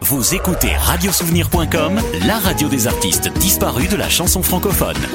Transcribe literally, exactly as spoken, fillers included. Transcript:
Vous écoutez radiosouvenir point com, la radio des artistes disparus de la chanson francophone.